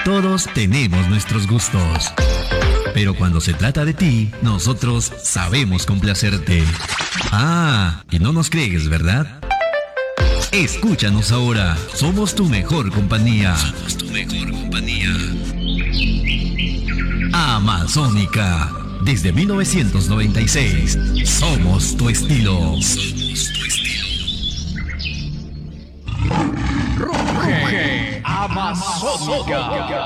Todos tenemos nuestros gustos. Pero cuando se trata de ti, nosotros sabemos complacerte. Ah, y no nos crees, ¿verdad? Escúchanos ahora. Somos tu mejor compañía. Somos tu mejor compañía. Amazónica. Desde 1996. Somos tu estilo. Somos tu estilo. Ruge Amazónica.